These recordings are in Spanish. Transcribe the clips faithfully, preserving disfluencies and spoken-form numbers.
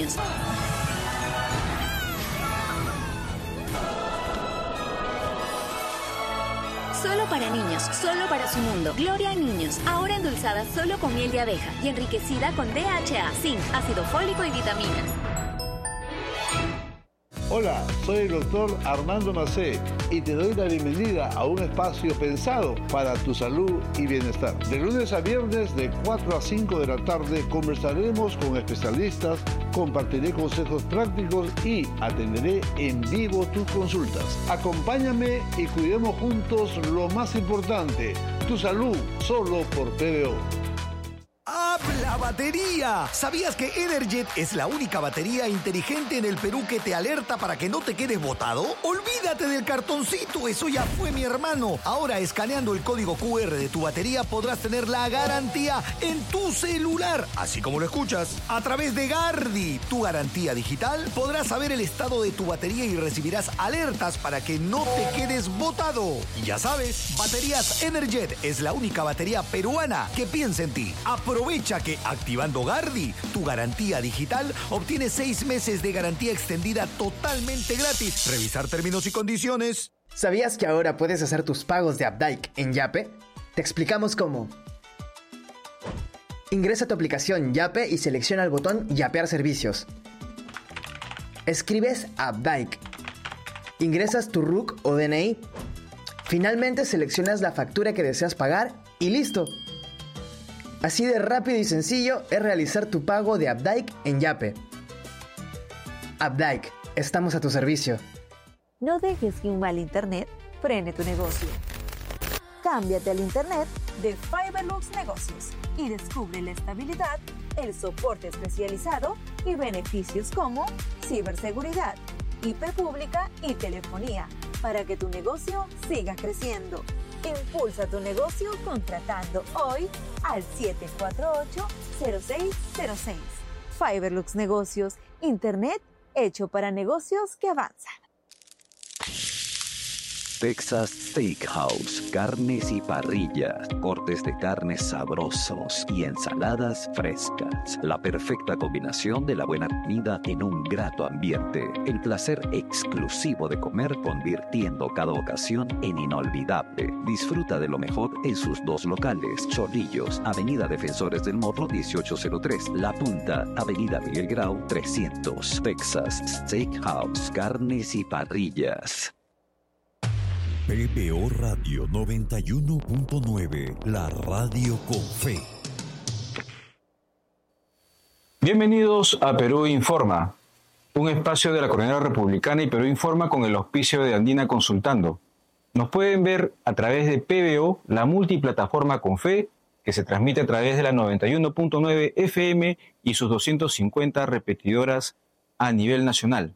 niños. Solo para niños, solo para su mundo. Gloria a niños, ahora endulzada solo con miel de abeja y enriquecida con D H A, zinc, ácido fólico y vitaminas. Hola, soy el doctor Armando Macé y te doy la bienvenida a un espacio pensado para tu salud y bienestar. De lunes a viernes de cuatro a cinco de la tarde conversaremos con especialistas, compartiré consejos prácticos y atenderé en vivo tus consultas. Acompáñame y cuidemos juntos lo más importante, tu salud, solo por P B O. ¡Habla batería! ¿Sabías que Energet es la única batería inteligente en el Perú que te alerta para que no te quedes botado? ¡Olvídate del cartoncito! ¡Eso ya fue, mi hermano! Ahora, escaneando el código cu erre de tu batería, podrás tener la garantía en tu celular, así como lo escuchas. A través de Gardi, tu garantía digital, podrás saber el estado de tu batería y recibirás alertas para que no te quedes botado. Y ya sabes, Baterías Energet es la única batería peruana que piensa en ti. Aprovecha que activando Gardi, tu garantía digital, obtienes seis meses de garantía extendida totalmente gratis. Revisar términos y condiciones. ¿Sabías que ahora puedes hacer tus pagos de Updike en Yape? Te explicamos cómo. Ingresa a tu aplicación Yape y selecciona el botón Yapear servicios. Escribes Updike. Ingresas tu R U C o D N I. Finalmente seleccionas la factura que deseas pagar y listo. Así de rápido y sencillo es realizar tu pago de Updike en Yape. Updike, estamos a tu servicio. No dejes que un mal internet frene tu negocio. Cámbiate al internet de Fiberlux Negocios y descubre la estabilidad, el soporte especializado y beneficios como ciberseguridad, I P pública y telefonía para que tu negocio siga creciendo. Impulsa tu negocio contratando hoy al siete cuatro ocho, cero seis cero seis. Fiberlux Negocios, internet hecho para negocios que avanzan. Texas Steakhouse, carnes y parrillas, cortes de carnes sabrosos y ensaladas frescas. La perfecta combinación de la buena comida en un grato ambiente. El placer exclusivo de comer convirtiendo cada ocasión en inolvidable. Disfruta de lo mejor en sus dos locales. Chorrillos, Avenida Defensores del Morro dieciocho cero tres. La Punta, Avenida Miguel Grau trescientos. Texas Steakhouse, carnes y parrillas. P B O Radio noventa y uno punto nueve, la radio con fe. Bienvenidos a Perú Informa, un espacio de la Coordinadora Republicana y Perú Informa con el auspicio de Andina Consultando. Nos pueden ver a través de P B O, la multiplataforma con fe, que se transmite a través de la noventa y uno punto nueve F M y sus doscientas cincuenta repetidoras a nivel nacional.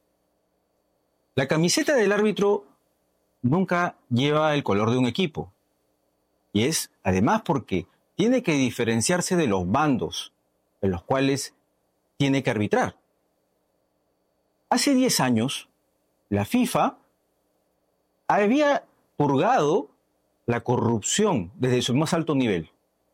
La camiseta del árbitro nunca lleva el color de un equipo. Y es además porque tiene que diferenciarse de los bandos en los cuales tiene que arbitrar. Hace diez años, la FIFA había purgado la corrupción desde su más alto nivel.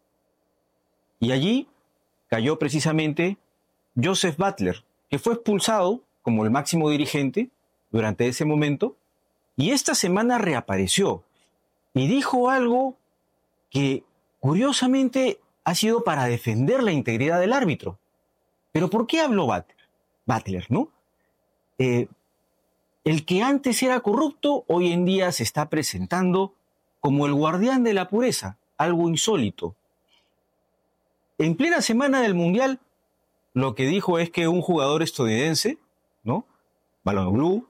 Y allí cayó precisamente Joseph Butler, que fue expulsado como el máximo dirigente durante ese momento. Y esta semana reapareció y dijo algo que curiosamente ha sido para defender la integridad del árbitro. ¿Pero por qué habló Butler? Butler, ¿no? Eh, el que antes era corrupto, hoy en día se está presentando como el guardián de la pureza, algo insólito. En plena semana del Mundial, lo que dijo es que un jugador estadounidense, ¿no? Balonglou,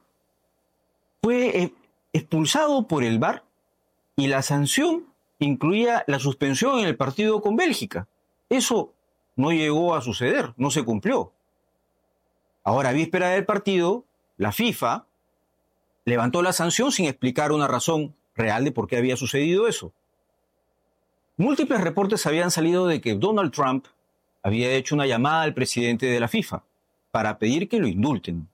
fue expulsado por el V A R y la sanción incluía la suspensión en el partido con Bélgica. Eso no llegó a suceder, no se cumplió. Ahora, a víspera del partido, la FIFA levantó la sanción sin explicar una razón real de por qué había sucedido eso. Múltiples reportes habían salido de que Donald Trump había hecho una llamada al presidente de la FIFA para pedir que lo indulten.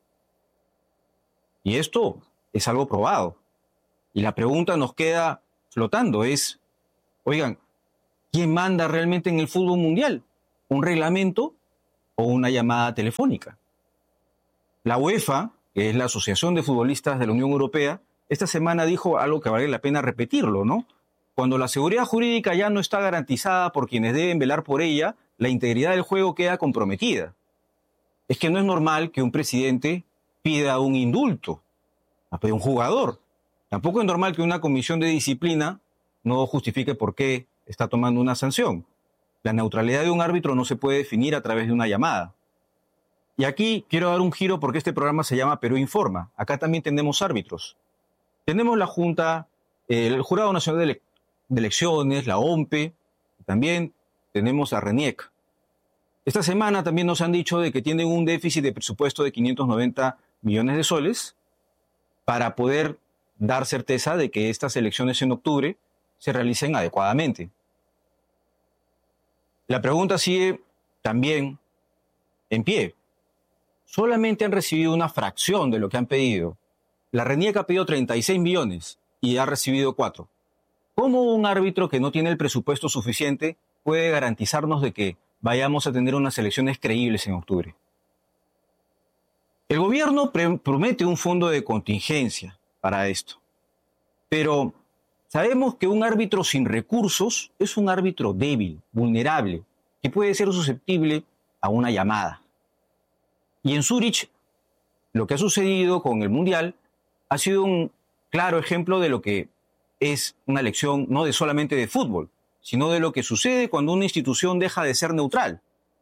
Y esto es algo probado. Y la pregunta nos queda flotando, es, oigan, ¿quién manda realmente en el fútbol mundial? ¿Un reglamento o una llamada telefónica? La UEFA, que es la Asociación de Futbolistas de la Unión Europea, esta semana dijo algo que vale la pena repetirlo, ¿no? Cuando la seguridad jurídica ya no está garantizada por quienes deben velar por ella, la integridad del juego queda comprometida. Es que no es normal que un presidente pida un indulto a un jugador. Tampoco es normal que una comisión de disciplina no justifique por qué está tomando una sanción. La neutralidad de un árbitro no se puede definir a través de una llamada. Y aquí quiero dar un giro porque este programa se llama Perú Informa. Acá también tenemos árbitros. Tenemos la Junta, el Jurado Nacional de, Ele- de Elecciones, la O M P E, también tenemos a RENIEC. Esta semana también nos han dicho de que tienen un déficit de presupuesto de quinientos noventa millones de soles para poder dar certeza de que estas elecciones en octubre se realicen adecuadamente. La pregunta sigue también en pie. Solamente han recibido una fracción de lo que han pedido. La RENIEC ha pedido treinta y seis millones y ha recibido cuatro. ¿Cómo un árbitro que no tiene el presupuesto suficiente puede garantizarnos de que vayamos a tener unas elecciones creíbles en octubre? El gobierno pre- promete un fondo de contingencia para esto, pero sabemos que un árbitro sin recursos es un árbitro débil, vulnerable, que puede ser susceptible a una llamada. Y en Zúrich, lo que ha sucedido con el Mundial ha sido un claro ejemplo de lo que es una elección no de solamente de fútbol, sino de lo que sucede cuando una institución deja de ser neutral.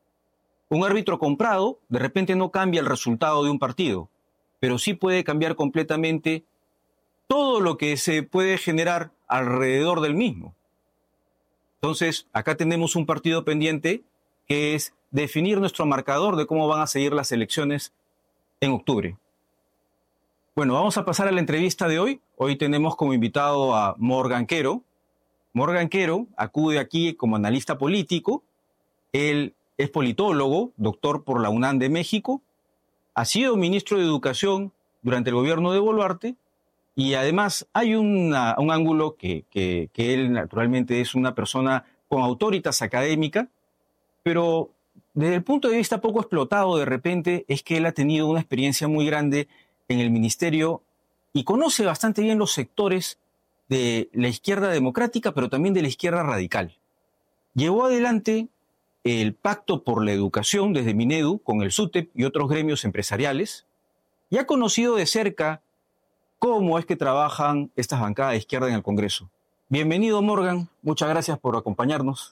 Un árbitro comprado de repente no cambia el resultado de un partido, pero sí puede cambiar completamente todo lo que se puede generar alrededor del mismo. Entonces, acá tenemos un partido pendiente que es definir nuestro marcador de cómo van a seguir las elecciones en octubre. Bueno, vamos a pasar a la entrevista de hoy. Hoy tenemos como invitado a Morgan Quero. Morgan Quero acude aquí como analista político. Él es politólogo, doctor por la UNAM de México. Ha sido ministro de Educación durante el gobierno de Boluarte. Y además hay una, un ángulo que, que, que él naturalmente es una persona con autoritas académica, pero desde el punto de vista poco explotado de repente es que él ha tenido una experiencia muy grande en el ministerio y conoce bastante bien los sectores de la izquierda democrática, pero también de la izquierda radical. Llevó adelante el Pacto por la Educación desde Minedu con el SUTEP y otros gremios empresariales y ha conocido de cerca cómo es que trabajan estas bancadas de izquierda en el Congreso. Bienvenido, Morgan. Muchas gracias por acompañarnos.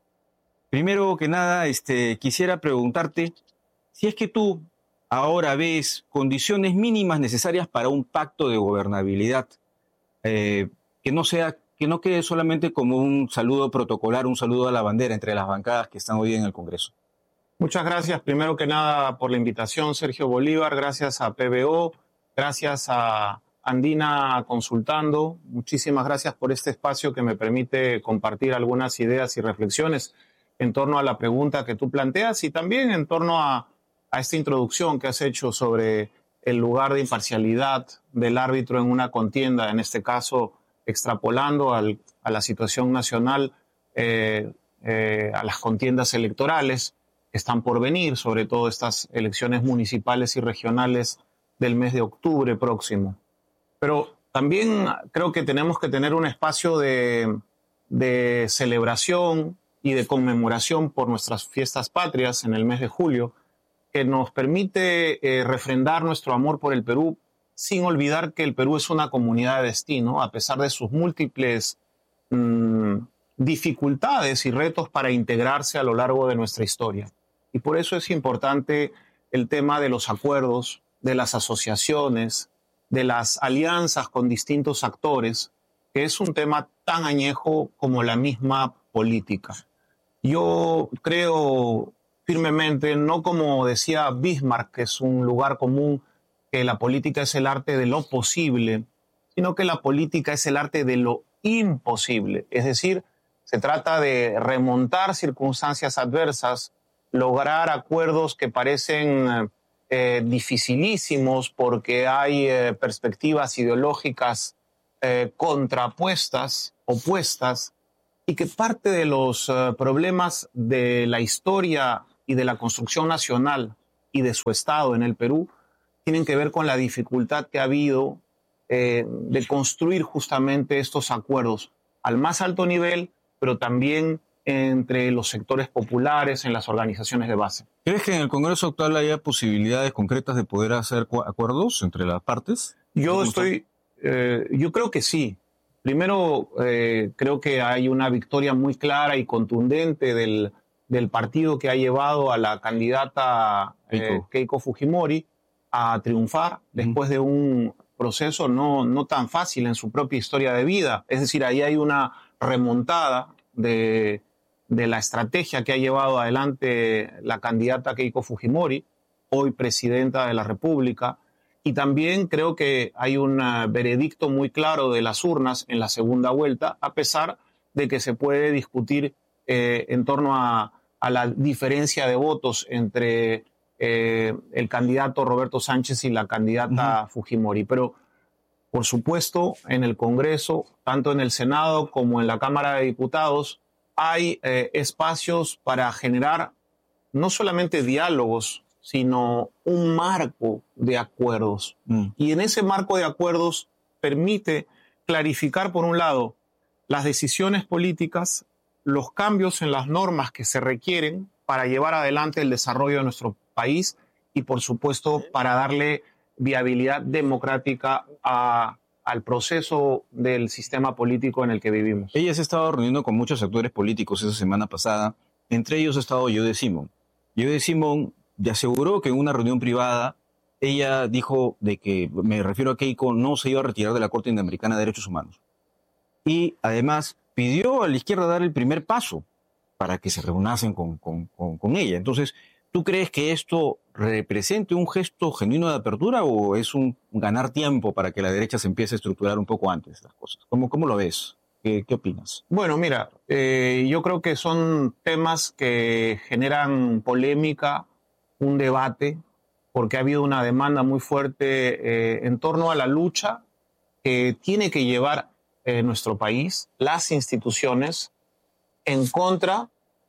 Primero que nada, este, quisiera preguntarte si es que tú ahora ves condiciones mínimas necesarias para un pacto de gobernabilidad, eh, que no sea, que no quede solamente como un saludo protocolar, un saludo a la bandera entre las bancadas que están hoy en el Congreso. Muchas gracias, primero que nada, por la invitación, Sergio Bolívar. Gracias a P B O, gracias a Andina Consultando. Muchísimas gracias por este espacio que me permite compartir algunas ideas y reflexiones en torno a la pregunta que tú planteas y también en torno a, a esta introducción que has hecho sobre el lugar de imparcialidad del árbitro en una contienda, en este caso extrapolando al, a la situación nacional, eh, eh, a las contiendas electorales que están por venir, sobre todo estas elecciones municipales y regionales del mes de octubre próximo. Pero también creo que tenemos que tener un espacio de, de celebración y de conmemoración por nuestras fiestas patrias en el mes de julio, que nos permite eh, refrendar nuestro amor por el Perú, sin olvidar que el Perú es una comunidad de destino, a pesar de sus múltiples mmm, dificultades y retos para integrarse a lo largo de nuestra historia. Y por eso es importante el tema de los acuerdos, de las asociaciones, de las alianzas con distintos actores, que es un tema tan añejo como la misma política. Yo creo firmemente, no como decía Bismarck, que es un lugar común, que la política es el arte de lo posible, sino que la política es el arte de lo imposible. Es decir, se trata de remontar circunstancias adversas, lograr acuerdos que parecen eh, dificilísimos porque hay eh, perspectivas ideológicas eh, contrapuestas, opuestas, y que parte de los uh, problemas de la historia y de la construcción nacional y de su Estado en el Perú tienen que ver con la dificultad que ha habido eh, de construir justamente estos acuerdos al más alto nivel, pero también entre los sectores populares, en las organizaciones de base. ¿Crees que en el Congreso actual haya posibilidades concretas de poder hacer acuerdos entre las partes? Yo estoy, eh, yo creo que sí. Primero, eh, creo que hay una victoria muy clara y contundente del, del partido que ha llevado a la candidata eh, Keiko. Keiko Fujimori a triunfar uh-huh. después de un proceso no, no tan fácil en su propia historia de vida. Es decir, ahí hay una remontada de, de la estrategia que ha llevado adelante la candidata Keiko Fujimori, hoy presidenta de la República. Y también creo que hay un veredicto muy claro de las urnas en la segunda vuelta, a pesar de que se puede discutir eh, en torno a, a la diferencia de votos entre eh, el candidato Roberto Sánchez y la candidata uh-huh. Fujimori. Pero, por supuesto, en el Congreso, tanto en el Senado como en la Cámara de Diputados, hay eh, espacios para generar no solamente diálogos, sino un marco de acuerdos. Mm. Y en ese marco de acuerdos permite clarificar, por un lado, las decisiones políticas, los cambios en las normas que se requieren para llevar adelante el desarrollo de nuestro país y, por supuesto, para darle viabilidad democrática a, al proceso del sistema político en el que vivimos. Ella se ha estado reuniendo con muchos actores políticos esa semana pasada. Entre ellos ha estado Yodé Simón. Yodé Simón y aseguró que en una reunión privada ella dijo de que, me refiero a Keiko, no se iba a retirar de la Corte Interamericana de Derechos Humanos. Y además pidió a la izquierda dar el primer paso para que se reúnasen con, con, con, con ella. Entonces, ¿tú crees que esto represente un gesto genuino de apertura o es un ganar tiempo para que la derecha se empiece a estructurar un poco antes las cosas? ¿Cómo, cómo lo ves? ¿Qué, qué opinas? Bueno, mira, eh, yo creo que son temas que generan polémica, un debate, porque ha habido una demanda muy fuerte eh, en torno a la lucha que tiene que llevar eh, nuestro país, las instituciones, en contra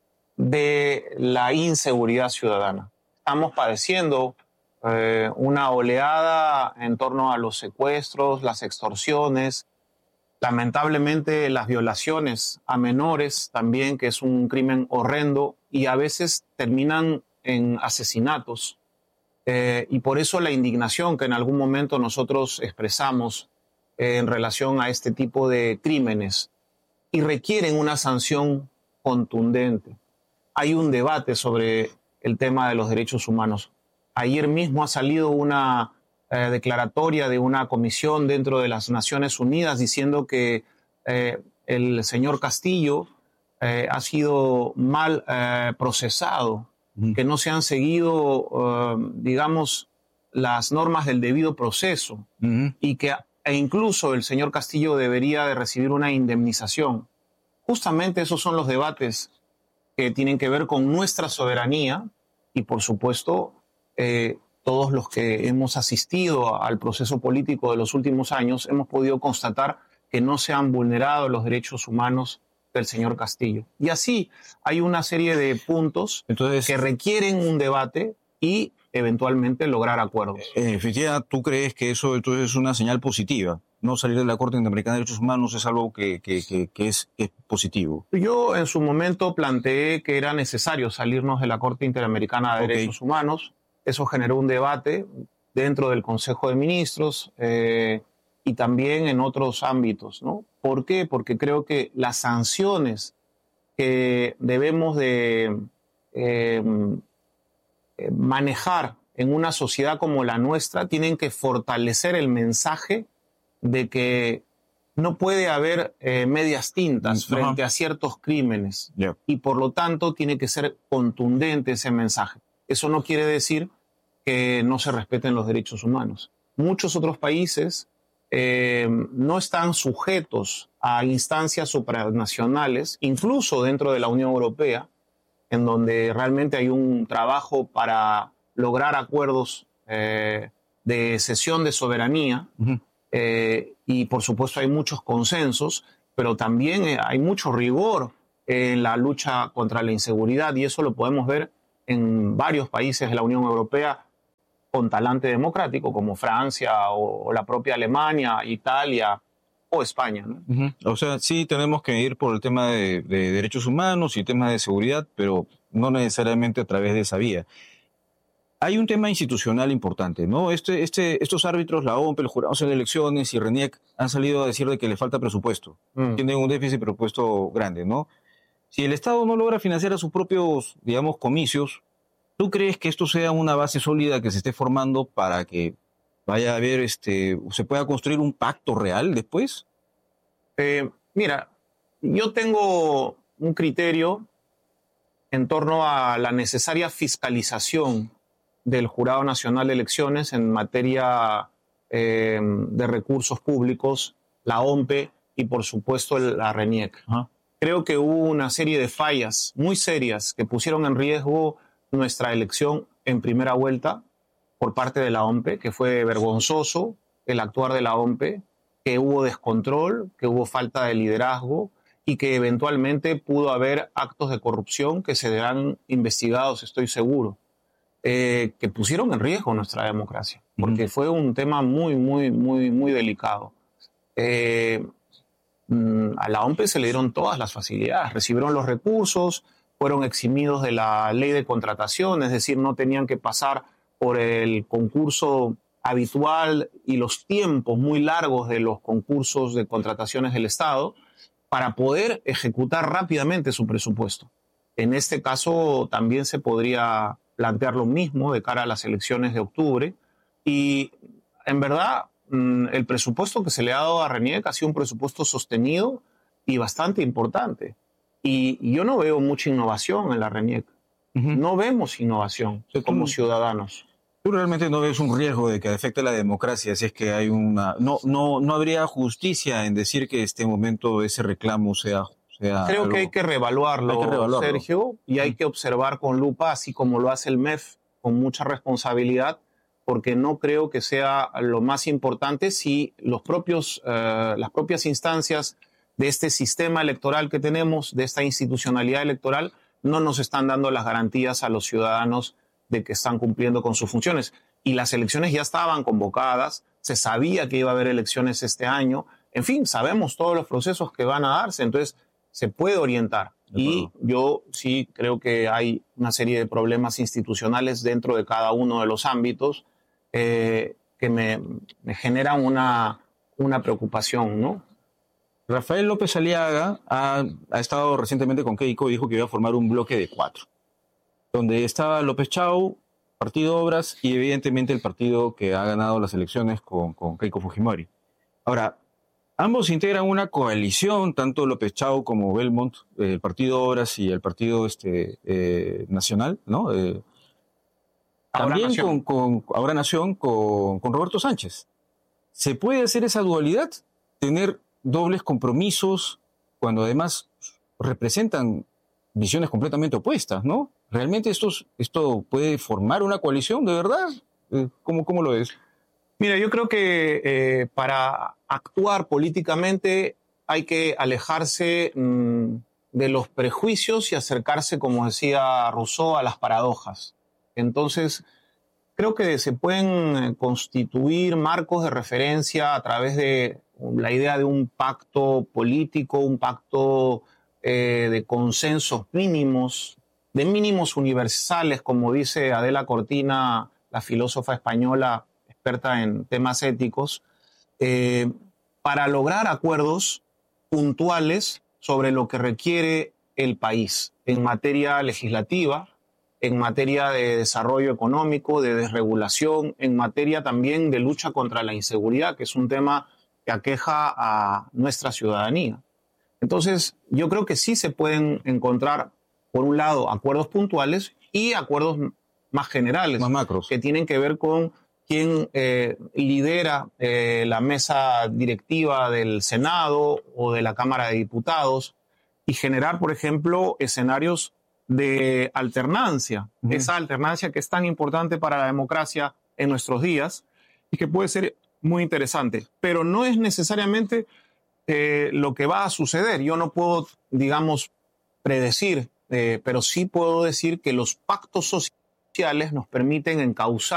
de la inseguridad ciudadana. Estamos padeciendo eh, una oleada en torno a los secuestros, las extorsiones, lamentablemente las violaciones a menores también, que es un crimen horrendo, y a veces terminan en asesinatos. Eh, y por eso la indignación que en algún momento nosotros expresamos eh, en relación a este tipo de crímenes, y requieren una sanción contundente. Hay un debate sobre el tema de los derechos humanos. Ayer mismo ha salido una eh, declaratoria de una comisión dentro de las Naciones Unidas diciendo que eh, el señor Castillo eh, ha sido mal eh, procesado, mm. que no se han seguido, eh, digamos, las normas del debido proceso, mm. y que e incluso el señor Castillo debería de recibir una indemnización. Justamente esos son los debates que tienen que ver con nuestra soberanía y, por supuesto, eh, todos los que hemos asistido al proceso político de los últimos años hemos podido constatar que no se han vulnerado los derechos humanos del señor Castillo. Y así hay una serie de puntos entonces, que requieren un debate y eventualmente lograr acuerdos. En efectividad, ¿tú crees que eso entonces es una señal positiva? No salir de la Corte Interamericana de Derechos Humanos es algo que, que, que, que, es, que es positivo. Yo en su momento planteé que era necesario salirnos de la Corte Interamericana de okay. Derechos Humanos. Eso generó un debate dentro del Consejo de Ministros eh, y también en otros ámbitos, ¿no? ¿Por qué? Porque creo que las sanciones que debemos de eh, manejar en una sociedad como la nuestra tienen que fortalecer el mensaje de que no puede haber eh, medias tintas uh-huh. frente a ciertos crímenes. Yeah. Y por lo tanto tiene que ser contundente ese mensaje. Eso no quiere decir que no se respeten los derechos humanos. Muchos otros países eh, no están sujetos a instancias supranacionales, incluso dentro de la Unión Europea, en donde realmente hay un trabajo para lograr acuerdos eh, de cesión de soberanía. Uh-huh. Eh, y por supuesto hay muchos consensos, pero también eh, hay mucho rigor en la lucha contra la inseguridad, y eso lo podemos ver en varios países de la Unión Europea, con talante democrático, como Francia o, o la propia Alemania, Italia o España, ¿no? Uh-huh. O sea, sí tenemos que ir por el tema de, de derechos humanos y temas de seguridad, pero no necesariamente a través de esa vía. Hay un tema institucional importante, ¿no? Este, este, estos árbitros, la O M P, el Jurado de Elecciones y RENIEC han salido a decir de que le falta presupuesto. Mm. Tienen un déficit de presupuesto grande, ¿no? Si el Estado no logra financiar a sus propios, digamos, comicios, ¿tú crees que esto sea una base sólida que se esté formando para que vaya a haber, este, se pueda construir un pacto real después? Eh, mira, yo tengo un criterio en torno a la necesaria fiscalización del Jurado Nacional de Elecciones en materia eh, de recursos públicos, la O M P y, por supuesto, la RENIEC. Uh-huh. Creo que hubo una serie de fallas muy serias que pusieron en riesgo nuestra elección en primera vuelta por parte de la O M P, que fue vergonzoso el actuar de la O M P, que hubo descontrol, que hubo falta de liderazgo y que eventualmente pudo haber actos de corrupción que serán investigados, estoy seguro, eh, que pusieron en riesgo nuestra democracia, porque uh-huh. fue un tema muy, muy, muy, muy delicado. Eh, a la O M P se le dieron todas las facilidades, recibieron los recursos, fueron eximidos de la ley de contratación, es decir, no tenían que pasar por el concurso habitual y los tiempos muy largos de los concursos de contrataciones del Estado para poder ejecutar rápidamente su presupuesto. En este caso también se podría plantear lo mismo de cara a las elecciones de octubre y en verdad el presupuesto que se le ha dado a RENIEC ha sido un presupuesto sostenido y bastante importante. Y yo no veo mucha innovación en la RENIEC. Uh-huh. No vemos innovación ¿tú, como ciudadanos. ¿Tú realmente no ves un riesgo de que afecte la democracia si es que hay una... No, no, no habría justicia en decir que este momento ese reclamo sea... sea Creo algo... que hay que reevaluarlo, hay que reevaluarlo. Sergio, y hay uh-huh. que observar con lupa, así como lo hace el M E F, con mucha responsabilidad, porque no creo que sea lo más importante si los propios, uh, las propias instancias de este sistema electoral que tenemos, de esta institucionalidad electoral, no nos están dando las garantías a los ciudadanos de que están cumpliendo con sus funciones. Y las elecciones ya estaban convocadas, se sabía que iba a haber elecciones este año, en fin, sabemos todos los procesos que van a darse, entonces se puede orientar. Y yo sí creo que hay una serie de problemas institucionales dentro de cada uno de los ámbitos eh, que me, me generan una, una preocupación, ¿no? Rafael López Aliaga ha, ha estado recientemente con Keiko y dijo que iba a formar un bloque de cuatro, donde estaba López Chau, Partido Obras y evidentemente el partido que ha ganado las elecciones con, con Keiko Fujimori. Ahora, ambos integran una coalición, tanto López Chau como Belmont, eh, el Partido Obras y el Partido este, eh, Nacional, ¿no? Eh, también Nación. Con, con Ahora Nación con, con Roberto Sánchez. ¿Se puede hacer esa dualidad? Tener dobles compromisos cuando además representan visiones completamente opuestas, ¿no? ¿Realmente estos, esto puede formar una coalición de verdad? ¿Cómo, cómo lo es? Mira, yo creo que eh, para actuar políticamente hay que alejarse mmm, de los prejuicios y acercarse, como decía Rousseau, a las paradojas. Entonces, creo que se pueden constituir marcos de referencia a través de la idea de un pacto político, un pacto eh, de consensos mínimos, de mínimos universales, como dice Adela Cortina, la filósofa española experta en temas éticos, eh, para lograr acuerdos puntuales sobre lo que requiere el país en materia legislativa, en materia de desarrollo económico, de desregulación, en materia también de lucha contra la inseguridad, que es un tema que aqueja a nuestra ciudadanía. Entonces, yo creo que sí se pueden encontrar, por un lado, acuerdos puntuales y acuerdos más generales, más macros, que tienen que ver con quién eh, lidera eh, la mesa directiva del Senado o de la Cámara de Diputados y generar, por ejemplo, escenarios de alternancia, uh-huh. esa alternancia que es tan importante para la democracia en nuestros días y que puede ser muy interesante, pero no es necesariamente eh, lo que va a suceder. Yo no puedo, digamos, predecir, eh, pero sí puedo decir que los pactos sociales nos permiten encauzar las políticas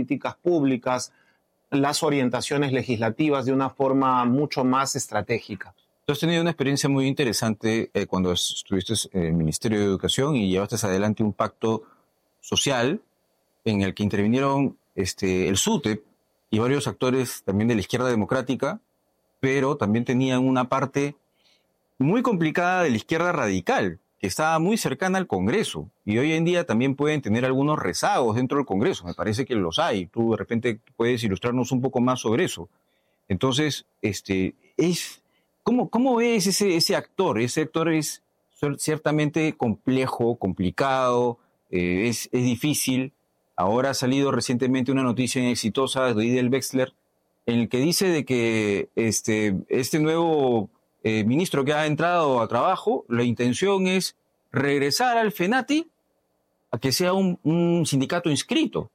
políticas públicas, las orientaciones legislativas de una forma mucho más estratégica. Tú has tenido una experiencia muy interesante eh, cuando estuviste en el Ministerio de Educación y llevaste adelante un pacto social en el que intervinieron este, el SUTEP y varios actores también de la izquierda democrática, pero también tenían una parte muy complicada de la izquierda radical, que estaba muy cercana al Congreso, y hoy en día también pueden tener algunos rezagos dentro del Congreso. Me parece que los hay. Tú de repente puedes ilustrarnos un poco más sobre eso. Entonces, este, es, ¿cómo, cómo ves ese, ese actor? Ese actor es ciertamente complejo, complicado, eh, es, es difícil. Ahora ha salido recientemente una noticia exitosa de Idel Wexler en el que dice de que este, este nuevo eh, ministro que ha entrado a trabajo, la intención es regresar al FENATI a que sea un, un sindicato inscrito.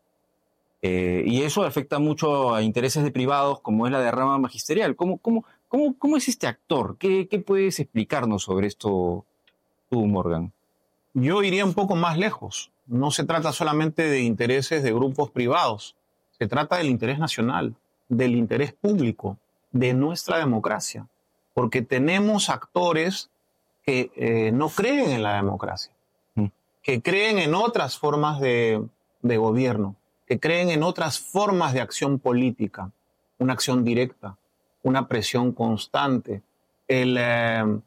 Eh, y eso afecta mucho a intereses de privados como es la de rama magisterial. ¿Cómo, cómo, cómo, cómo es este actor? ¿Qué, qué puedes explicarnos sobre esto tú, Morgan? Yo iría un poco más lejos. No se trata solamente de intereses de grupos privados, se trata del interés nacional, del interés público, de nuestra democracia, porque tenemos actores que eh, no creen en la democracia, mm. que creen en otras formas de, de gobierno, que creen en otras formas de acción política, una acción directa, una presión constante, el eh,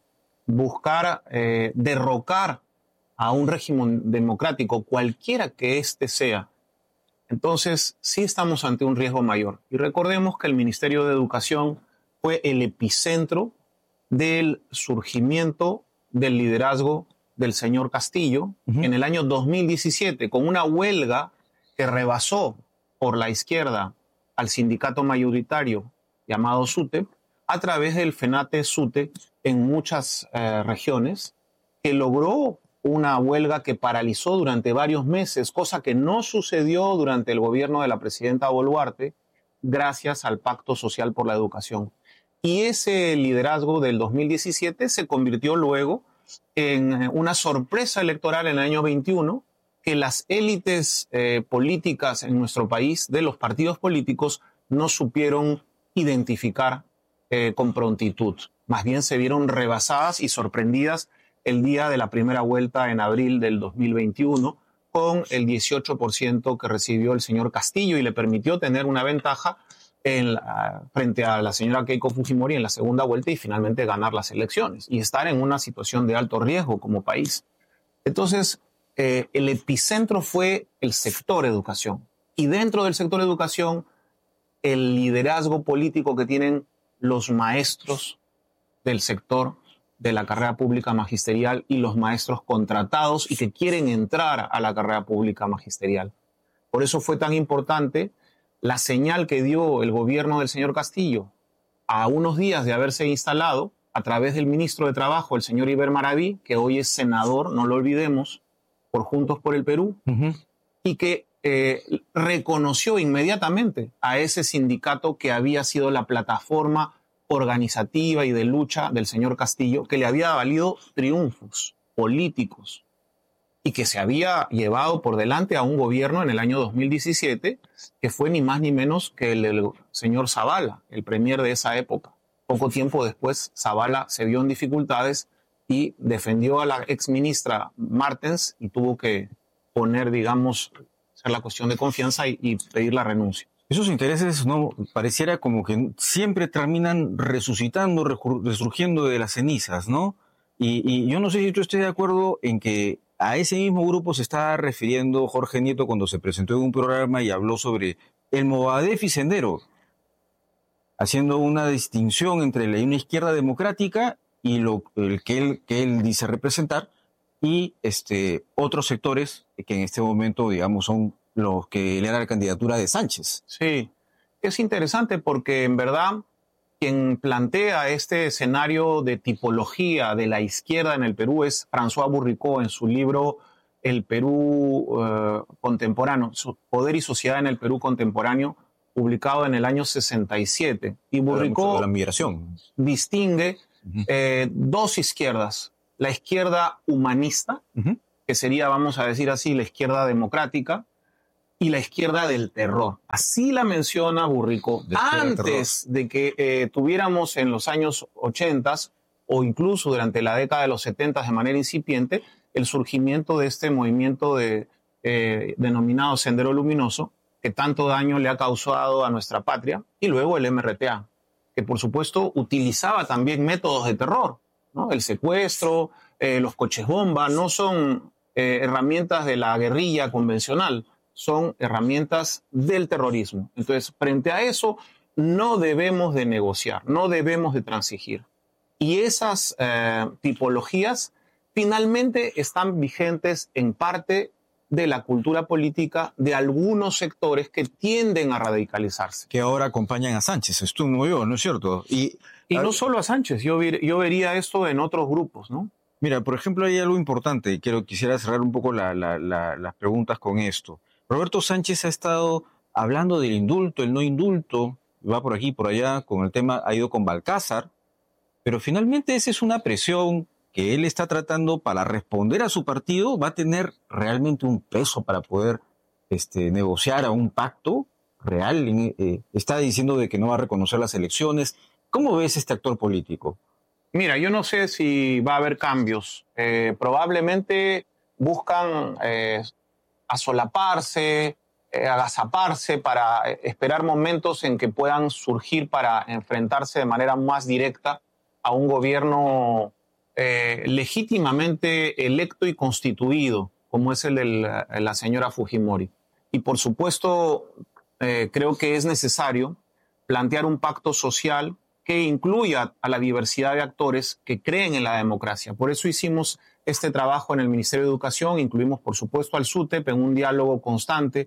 buscar eh, derrocar a un régimen democrático, cualquiera que éste sea. Entonces, sí estamos ante un riesgo mayor. Y recordemos que el Ministerio de Educación fue el epicentro del surgimiento del liderazgo del señor Castillo uh-huh. en el año dos mil diecisiete, con una huelga que rebasó por la izquierda al sindicato mayoritario llamado SUTEP, a través del FENATE-SUTE en muchas eh, regiones, que logró una huelga que paralizó durante varios meses, cosa que no sucedió durante el gobierno de la presidenta Boluarte, gracias al Pacto Social por la Educación. Y ese liderazgo del dos mil diecisiete se convirtió luego en una sorpresa electoral en el año veintiuno, que las élites eh, políticas en nuestro país, de los partidos políticos, no supieron identificar eh, con prontitud. Más bien se vieron rebasadas y sorprendidas el día de la primera vuelta en abril del dos mil veintiuno, con el dieciocho por ciento que recibió el señor Castillo y le permitió tener una ventaja en la, frente a la señora Keiko Fujimori en la segunda vuelta y finalmente ganar las elecciones y estar en una situación de alto riesgo como país. Entonces, eh, el epicentro fue el sector educación. Y dentro del sector educación, el liderazgo político que tienen los maestros del sector de la carrera pública magisterial y los maestros contratados y que quieren entrar a la carrera pública magisterial. Por eso fue tan importante la señal que dio el gobierno del señor Castillo a unos días de haberse instalado a través del ministro de Trabajo, el señor Iber Maraví, que hoy es senador, no lo olvidemos, por Juntos por el Perú, uh-huh. y que eh, reconoció inmediatamente a ese sindicato que había sido la plataforma organizativa y de lucha del señor Castillo, que le había valido triunfos políticos y que se había llevado por delante a un gobierno en el año dos mil diecisiete, que fue ni más ni menos que el, el señor Zavala, el premier de esa época. Poco tiempo después, Zavala se vio en dificultades y defendió a la exministra Martens y tuvo que poner, digamos, ser la cuestión de confianza y, y pedir la renuncia. Esos intereses no pareciera como que siempre terminan resucitando, resurgiendo de las cenizas, ¿no? Y, y yo no sé si tú estés de acuerdo en que a ese mismo grupo se está refiriendo Jorge Nieto cuando se presentó en un programa y habló sobre el Movadef y Sendero, haciendo una distinción entre la, una izquierda democrática y lo el que él que él dice representar y este otros sectores que en este momento, digamos, son los que le dan la candidatura de Sánchez. Sí, es interesante porque en verdad quien plantea este escenario de tipología de la izquierda en el Perú es François Bourricot en su libro El Perú eh, Contemporáneo, Poder y Sociedad en el Perú Contemporáneo, publicado en el año sesenta y siete. Y Bourricot la migración. distingue uh-huh. eh, dos izquierdas. La izquierda humanista, uh-huh. que sería, vamos a decir así, la izquierda democrática, y la izquierda del terror. Así la menciona Burrico antes de que eh, tuviéramos en los años ochenta o incluso durante la década de los setenta de manera incipiente el surgimiento de este movimiento de, eh, denominado Sendero Luminoso, que tanto daño le ha causado a nuestra patria, y luego el M R T A, que por supuesto utilizaba también métodos de terror, ¿no? El secuestro, eh, los coches bomba, no son eh, herramientas de la guerrilla convencional, son herramientas del terrorismo. Entonces, frente a eso, no debemos de negociar, no debemos de transigir. Y esas eh, tipologías finalmente están vigentes en parte de la cultura política de algunos sectores que tienden a radicalizarse. Que ahora acompañan a Sánchez, esto no yo, ¿no es cierto? Y, y no solo a Sánchez, yo, ver, yo vería esto en otros grupos, ¿no? Mira, por ejemplo, hay algo importante, y quiero, quisiera cerrar un poco la, la, la, las preguntas con esto. Roberto Sánchez ha estado hablando del indulto, el no indulto, va por aquí, por allá, con el tema, ha ido con Balcázar, pero finalmente esa es una presión que él está tratando para responder a su partido. ¿Va a tener realmente un peso para poder este, negociar a un pacto real? Eh, está diciendo de que no va a reconocer las elecciones. ¿Cómo ves este actor político? Mira, yo no sé si va a haber cambios. Eh, probablemente buscan eh, asolaparse, eh, agazaparse para esperar momentos en que puedan surgir para enfrentarse de manera más directa a un gobierno eh, legítimamente electo y constituido, como es el de la, la señora Fujimori. Y por supuesto, eh, creo que es necesario plantear un pacto social que incluya a la diversidad de actores que creen en la democracia. Por eso hicimos este trabajo en el Ministerio de Educación, incluimos por supuesto al SUTEP en un diálogo constante,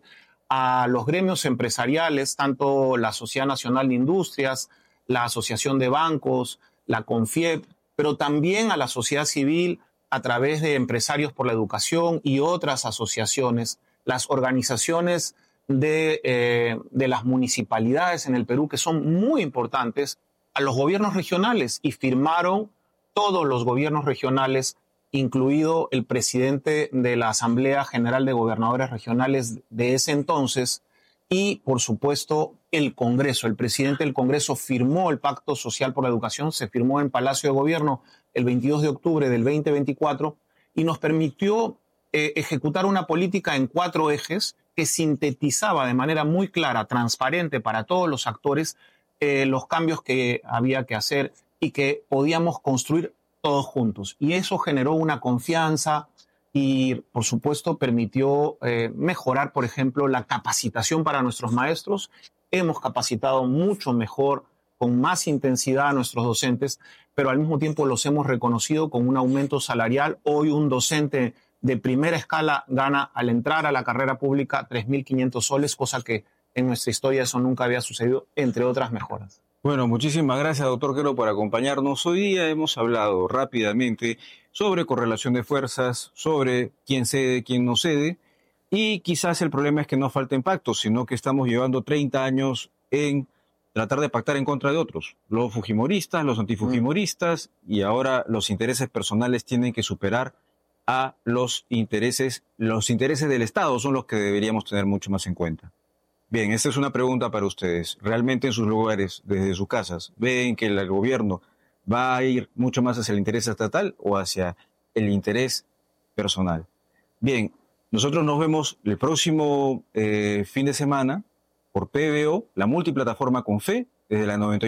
a los gremios empresariales, tanto la Sociedad Nacional de Industrias, la Asociación de Bancos, la CONFIEP, pero también a la sociedad civil a través de Empresarios por la Educación y otras asociaciones, las organizaciones de, eh, de las municipalidades en el Perú, que son muy importantes, a los gobiernos regionales, y firmaron todos los gobiernos regionales, incluido el presidente de la Asamblea General de Gobernadores Regionales de ese entonces, y por supuesto el Congreso. El presidente del Congreso firmó el Pacto Social por la Educación, se firmó en Palacio de Gobierno el veintidós de octubre del veinte veinticuatro y nos permitió eh, ejecutar una política en cuatro ejes que sintetizaba de manera muy clara, transparente para todos los actores, eh, los cambios que había que hacer y que podíamos construir todos juntos. Y eso generó una confianza y, por supuesto, permitió eh, mejorar, por ejemplo, la capacitación para nuestros maestros. Hemos capacitado mucho mejor, con más intensidad a nuestros docentes, pero al mismo tiempo los hemos reconocido con un aumento salarial. Hoy un docente de primera escala gana al entrar a la carrera pública tres mil quinientos soles, cosa que en nuestra historia eso nunca había sucedido, entre otras mejoras. Bueno, muchísimas gracias, doctor Quero, por acompañarnos. Hoy día hemos hablado rápidamente sobre correlación de fuerzas, sobre quién cede, quién no cede, y quizás el problema es que no falten pactos, sino que estamos llevando treinta años en tratar de pactar en contra de otros. Los fujimoristas, los antifujimoristas, mm. y ahora los intereses personales tienen que superar a los intereses, los intereses del Estado son los que deberíamos tener mucho más en cuenta. Bien, esta es una pregunta para ustedes. ¿Realmente en sus lugares, desde sus casas, ven que el gobierno va a ir mucho más hacia el interés estatal o hacia el interés personal? Bien, nosotros nos vemos el próximo eh, fin de semana por P B O, la multiplataforma con fe, desde la noventa y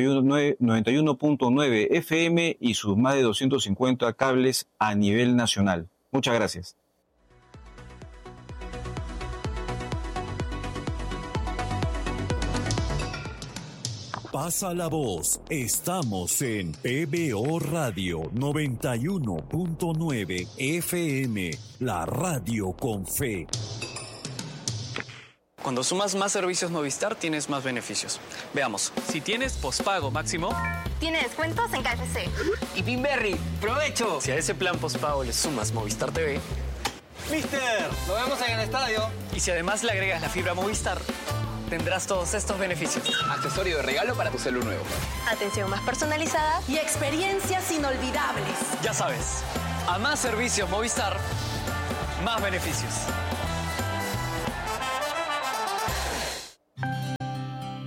uno punto nueve F M y sus más de doscientos cincuenta cables a nivel nacional. Muchas gracias. Pasa la voz, estamos en P B O Radio noventa y uno punto nueve F M, la radio con fe. Cuando sumas más servicios Movistar, tienes más beneficios. Veamos. Si tienes pospago máximo, tiene descuentos en K F C. Y Pinberry, ¡provecho! Si a ese plan pospago le sumas Movistar T V, ¡Mister! ¡lo vemos en el estadio! Y si además le agregas la fibra Movistar, tendrás todos estos beneficios. Accesorio de regalo para tu celu nuevo. Atención más personalizada y experiencias inolvidables. Ya sabes, a más servicios Movistar, más beneficios.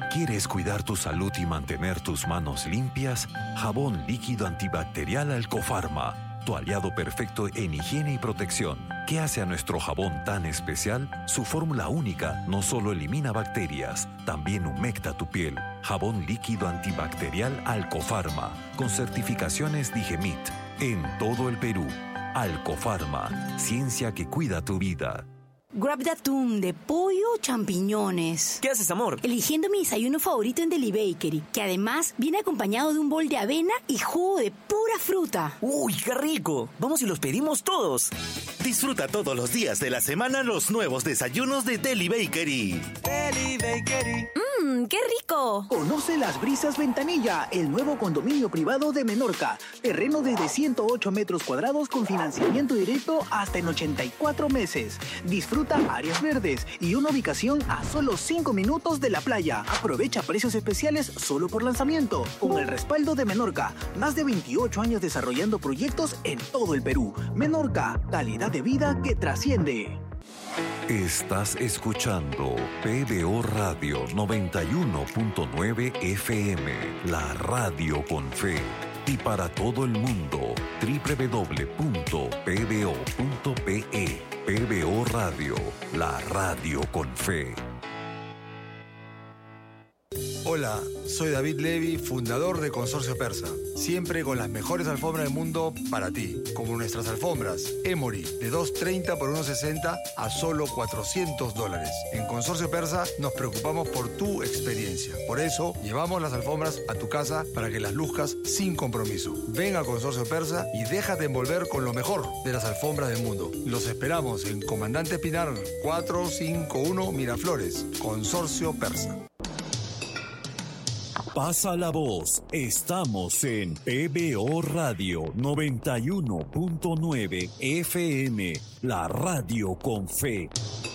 ¿Quieres cuidar tu salud y mantener tus manos limpias? Jabón líquido antibacterial Alcofarma, tu aliado perfecto en higiene y protección. ¿Qué hace a nuestro jabón tan especial? Su fórmula única no solo elimina bacterias, también humecta tu piel. Jabón líquido antibacterial Alcofarma, con certificaciones Digemit, en todo el Perú. Alcofarma, ciencia que cuida tu vida. Grab de atún, de pollo o champiñones. ¿Qué haces, amor? Eligiendo mi desayuno favorito en Deli Bakery, que además viene acompañado de un bol de avena y jugo de pura fruta. ¡Uy, qué rico! Vamos y los pedimos todos. Disfruta todos los días de la semana los nuevos desayunos de Deli Bakery. Deli Bakery. ¡Mmm, qué rico! Conoce Las Brisas Ventanilla, el nuevo condominio privado de Menorca. Terreno desde ciento ocho metros cuadrados con financiamiento directo hasta en ochenta y cuatro meses. Disfruta áreas verdes y una ubicación a solo cinco minutos de la playa. Aprovecha precios especiales solo por lanzamiento. Con el respaldo de Menorca, más de veintiocho años desarrollando proyectos en todo el Perú. Menorca, calidad de vida que trasciende. Estás escuchando P B O Radio noventa y uno punto nueve F M, la radio con fe. Y para todo el mundo, doble u doble u doble u punto p b o punto p e. P B O Radio, la radio con fe. Hola, soy David Levy, fundador de Consorcio Persa. Siempre con las mejores alfombras del mundo para ti, como nuestras alfombras Emory, de dos treinta por uno sesenta a solo cuatrocientos dólares. En Consorcio Persa nos preocupamos por tu experiencia. Por eso, llevamos las alfombras a tu casa para que las luzcas sin compromiso. Ven a Consorcio Persa y déjate envolver con lo mejor de las alfombras del mundo. Los esperamos en Comandante Pinar, cuatrocientos cincuenta y uno Miraflores. Consorcio Persa. Pasa la voz, estamos en P B O Radio noventa y uno punto nueve F M, la radio con fe.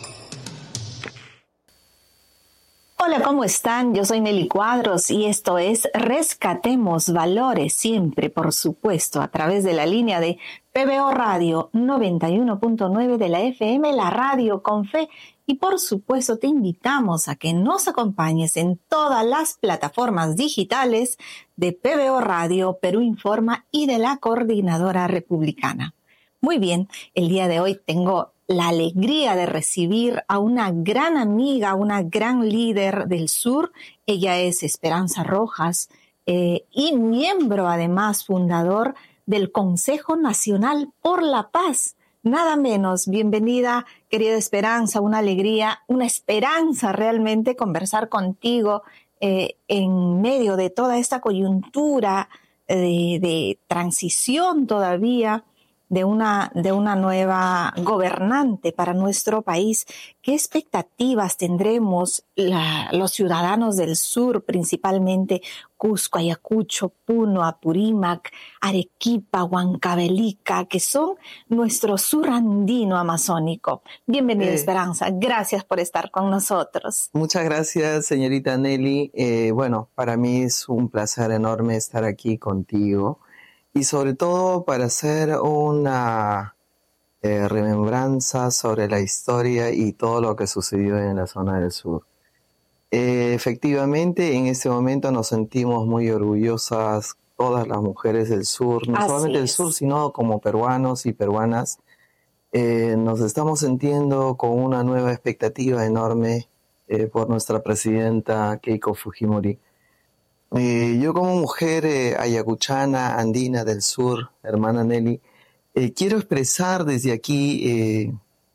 Hola, ¿cómo están? Yo soy Nelly Cuadros y esto es Rescatemos Valores, siempre, por supuesto, a través de la línea de P B O Radio noventa y uno punto nueve de la F M, la radio con fe. Y por supuesto te invitamos a que nos acompañes en todas las plataformas digitales de P B O Radio, Perú Informa y de la Coordinadora Republicana. Muy bien, el día de hoy tengo la alegría de recibir a una gran amiga, una gran líder del sur. Ella es Esperanza Rojas eh, y miembro además fundador del Consejo Nacional por la Paz. Nada menos. Bienvenida, querida Esperanza, una alegría, una esperanza realmente conversar contigo eh, en medio de toda esta coyuntura de, de transición todavía de una, de una nueva gobernante para nuestro país. ¿Qué expectativas tendremos la, los ciudadanos del sur, principalmente Cusco, Ayacucho, Puno, Apurímac, Arequipa, Huancavelica, que son nuestro sur andino amazónico? Bienvenida, eh, Esperanza. Gracias por estar con nosotros. Muchas gracias, señorita Nelly. Eh, bueno, para mí es un placer enorme estar aquí contigo. Y sobre todo para hacer una eh, remembranza sobre la historia y todo lo que sucedió en la zona del sur. Eh, efectivamente, en este momento nos sentimos muy orgullosas todas las mujeres del sur, no Así solamente del sur, sino como peruanos y peruanas. Eh, nos estamos sintiendo con una nueva expectativa enorme eh, por nuestra presidenta Keiko Fujimori. Eh, yo como mujer eh, ayacuchana, andina del sur, hermana Nelly, eh, quiero expresar desde aquí, eh,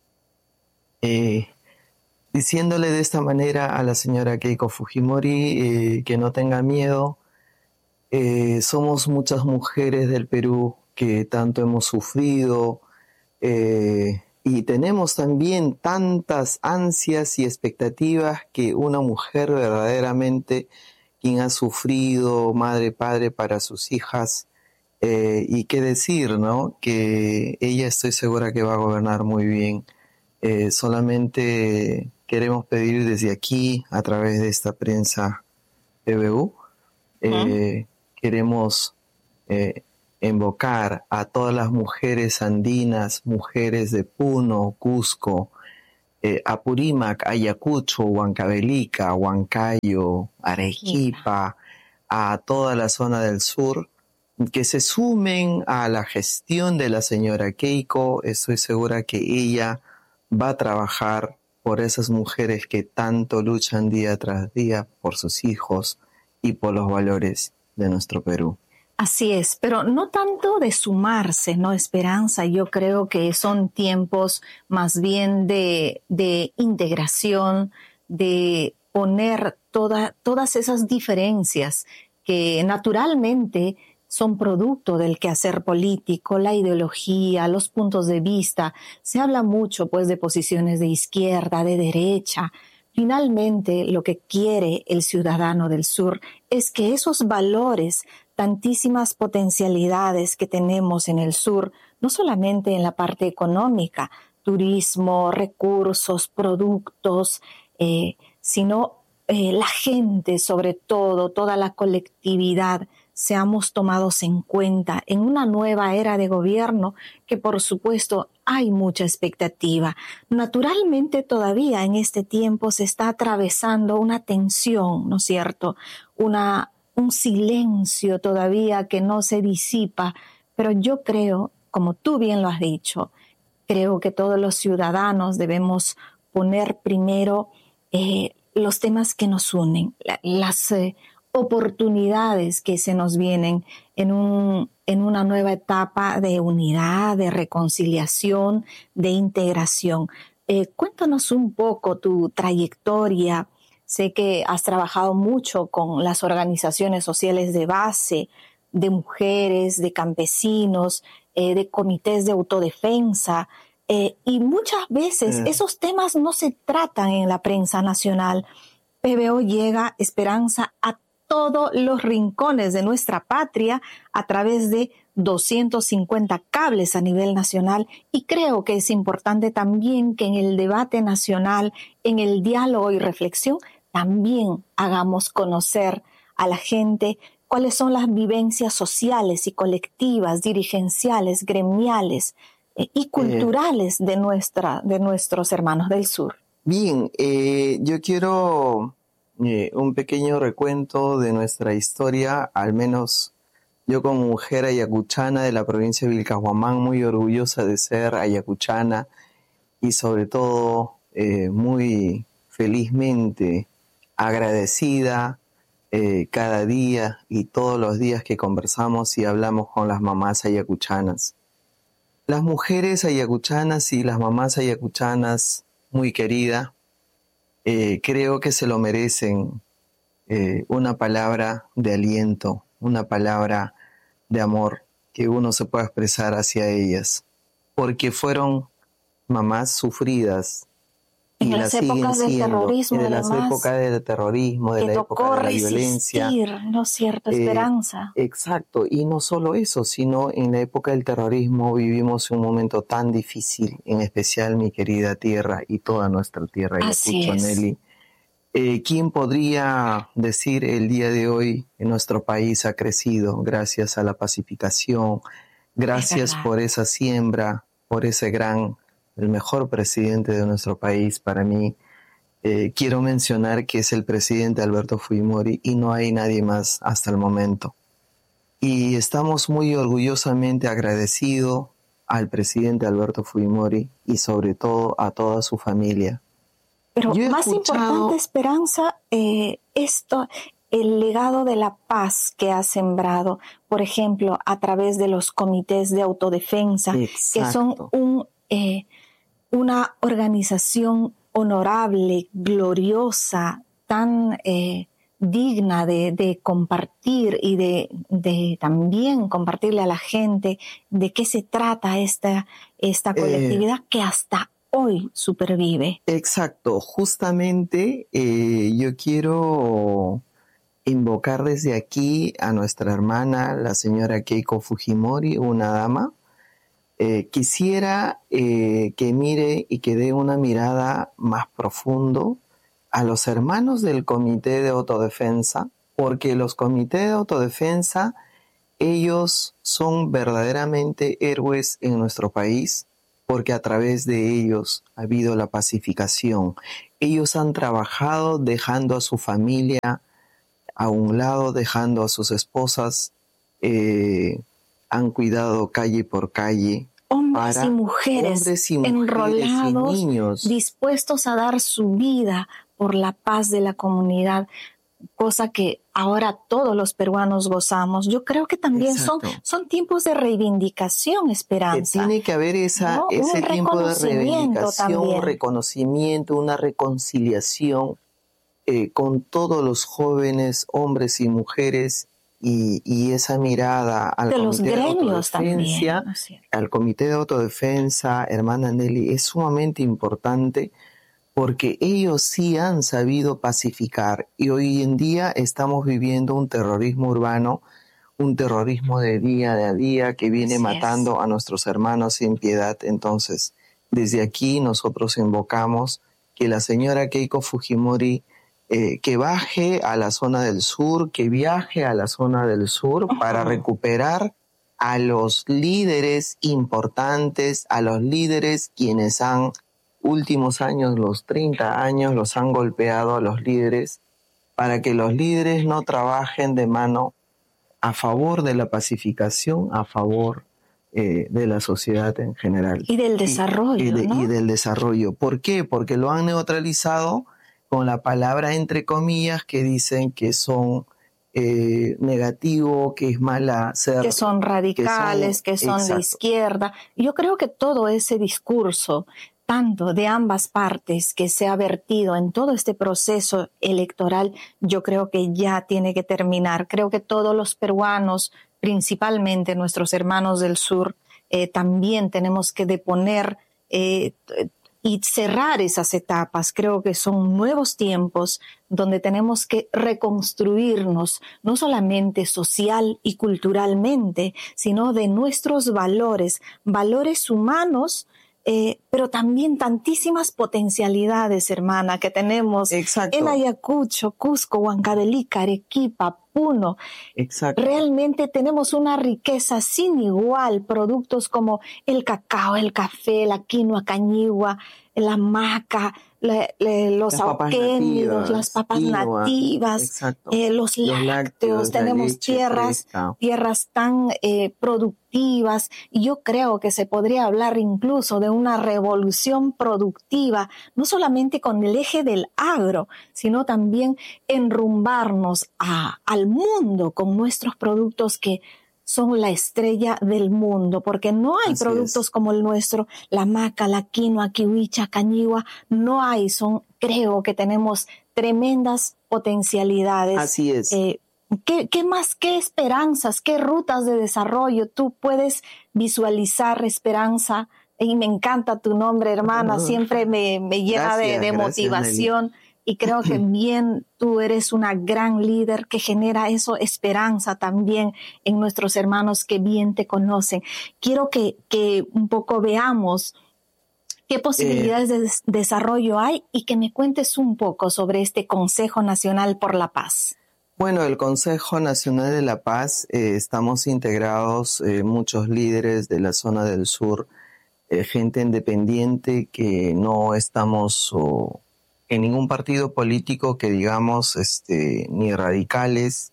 eh, diciéndole de esta manera a la señora Keiko Fujimori eh, que no tenga miedo. Eh, somos muchas mujeres del Perú que tanto hemos sufrido eh, y tenemos también tantas ansias y expectativas que una mujer verdaderamente quien ha sufrido, madre, padre para sus hijas, eh, y qué decir, ¿no? Que ella estoy segura que va a gobernar muy bien. Eh, solamente queremos pedir desde aquí, a través de esta prensa P B U, eh, ¿Ah? queremos eh, invocar a todas las mujeres andinas, mujeres de Puno, Cusco, eh, Apurímac, Ayacucho, Huancavelica, Huancayo, Arequipa, a toda la zona del sur, que se sumen a la gestión de la señora Keiko. Estoy segura que ella va a trabajar por esas mujeres que tanto luchan día tras día por sus hijos y por los valores de nuestro Perú. Así es, pero no tanto de sumarse, ¿no, Esperanza? Yo creo que son tiempos más bien de, de integración, de poner toda, todas esas diferencias que naturalmente son producto del quehacer político, la ideología, los puntos de vista. Se habla mucho, pues, de posiciones de izquierda, de derecha. Finalmente, lo que quiere el ciudadano del sur es que esos valores, tantísimas potencialidades que tenemos en el sur, no solamente en la parte económica, turismo, recursos, productos, eh, sino eh, la gente, sobre todo, toda la colectividad, seamos tomados en cuenta en una nueva era de gobierno que, por supuesto, hay mucha expectativa. Naturalmente, todavía en este tiempo se está atravesando una tensión, ¿no es cierto? Una, un silencio todavía que no se disipa, pero yo creo, como tú bien lo has dicho, creo que todos los ciudadanos debemos poner primero eh, los temas que nos unen, las eh, oportunidades que se nos vienen en, un, en una nueva etapa de unidad, de reconciliación, de integración. Eh, cuéntanos un poco tu trayectoria. Sé que has trabajado mucho con las organizaciones sociales de base, de mujeres, de campesinos, eh, de comités de autodefensa, eh, y muchas veces mm. esos temas no se tratan en la prensa nacional. P B O llega, Esperanza, a todos los rincones de nuestra patria a través de doscientos cincuenta cables a nivel nacional, y creo que es importante también que en el debate nacional, en el diálogo y reflexión, también hagamos conocer a la gente cuáles son las vivencias sociales y colectivas, dirigenciales, gremiales eh, y culturales eh, de, nuestra, de nuestros hermanos del sur. Bien, eh, yo quiero eh, un pequeño recuento de nuestra historia, al menos yo como mujer ayacuchana de la provincia de Vilcabamba, muy orgullosa de ser ayacuchana y sobre todo eh, muy felizmente agradecida eh, cada día y todos los días que conversamos y hablamos con las mamás ayacuchanas. Las mujeres ayacuchanas y las mamás ayacuchanas, muy querida, eh, creo que se lo merecen eh, una palabra de aliento, una palabra de amor que uno se pueda expresar hacia ellas, porque fueron mamás sufridas y en las épocas del terrorismo, en las épocas del terrorismo, de la época de la violencia. ¿No es cierto, Esperanza? Eh, exacto, y no solo eso, sino en la época del terrorismo vivimos un momento tan difícil, en especial mi querida tierra y toda nuestra tierra, Ayacucho, Nelly. Eh, ¿Quién podría decir el día de hoy que nuestro país ha crecido gracias a la pacificación, gracias por esa siembra, por ese gran, el mejor presidente de nuestro país para mí? Eh, quiero mencionar que es el presidente Alberto Fujimori y no hay nadie más hasta el momento. Y estamos muy orgullosamente agradecidos al presidente Alberto Fujimori y sobre todo a toda su familia. Pero más escuchado... importante, Esperanza, eh, esto, el legado de la paz que ha sembrado, por ejemplo, a través de los comités de autodefensa, exacto, que son un, eh, una organización honorable, gloriosa, tan eh, digna de, de compartir y de, de también compartirle a la gente de qué se trata esta, esta colectividad eh... que hasta hoy supervive. Exacto, justamente eh, yo quiero invocar desde aquí a nuestra hermana, la señora Keiko Fujimori, una dama. Eh, quisiera eh, que mire y que dé una mirada más profundo a los hermanos del Comité de Autodefensa, porque los comités de autodefensa, ellos son verdaderamente héroes en nuestro país, porque a través de ellos ha habido la pacificación. Ellos han trabajado dejando a su familia a un lado, dejando a sus esposas, eh, han cuidado calle por calle. Hombres y mujeres, hombres y mujeres enrolados, y niños, dispuestos a dar su vida por la paz de la comunidad, cosa que ahora todos los peruanos gozamos. Yo creo que también son, son tiempos de reivindicación, Esperanza. Que tiene que haber esa, ¿no? ese tiempo de reivindicación, también. reconocimiento, una reconciliación eh, con todos los jóvenes, hombres y mujeres, y, y esa mirada al de Comité los de gremios Autodefensa, también, ¿no? al Comité de Autodefensa, hermana Nelly, es sumamente importante porque ellos sí han sabido pacificar y hoy en día estamos viviendo un terrorismo urbano, un terrorismo de día a día que viene Así matando es. a nuestros hermanos sin piedad. Entonces, desde aquí nosotros invocamos que la señora Keiko Fujimori Eh, que baje a la zona del sur, que viaje a la zona del sur uh-huh. para recuperar a los líderes importantes, a los líderes quienes han, últimos años, los treinta años, los han golpeado a los líderes, para que los líderes no trabajen de mano a favor de la pacificación, a favor eh, de la sociedad en general. Y del desarrollo, y, y, de, ¿no? y del desarrollo. ¿Por qué? Porque lo han neutralizado con la palabra entre comillas que dicen que son eh, negativo, que es mala ser... Que son radicales, que son, que son de izquierda. Yo creo que todo ese discurso, tanto de ambas partes que se ha vertido en todo este proceso electoral, yo creo que ya tiene que terminar. Creo que todos los peruanos, principalmente nuestros hermanos del sur, eh, también tenemos que deponer eh, y cerrar esas etapas. Creo que son nuevos tiempos donde tenemos que reconstruirnos, no solamente social y culturalmente, sino de nuestros valores, valores humanos, eh, pero también tantísimas potencialidades, hermana, que tenemos Exacto. en Ayacucho, Cusco, Huancavelica, Arequipa, Puno. Exacto. Realmente tenemos una riqueza sin igual, productos como el cacao, el café, la quinoa, cañigua, la maca, la, la, los las auquénidos, las papas quinoa, nativas, eh, los, los lácteos, lácteos tenemos leche, tierras, fresca. tierras tan eh, productivas, y yo creo que se podría hablar incluso de una revolución productiva, no solamente con el eje del agro, sino también enrumbarnos a, al mundo con nuestros productos que son la estrella del mundo, porque no hay Así productos es. como el nuestro, la maca, la quinoa, kiwicha, cañigua, no hay, son, creo que tenemos tremendas potencialidades. Así es. Eh, ¿qué, ¿Qué más, qué esperanzas, qué rutas de desarrollo tú puedes visualizar, Esperanza? Y me encanta tu nombre, hermana, no. siempre me, me llena gracias, de, de motivación. Nelly. Y creo que bien tú eres una gran líder que genera eso, esperanza también en nuestros hermanos que bien te conocen. Quiero que, que un poco veamos qué posibilidades eh, de desarrollo hay y que me cuentes un poco sobre este Consejo Nacional por la Paz. Bueno, el Consejo Nacional de la Paz, eh, estamos integrados eh, muchos líderes de la zona del sur, eh, gente independiente que no estamos... Oh, en ningún partido político que digamos este, ni radicales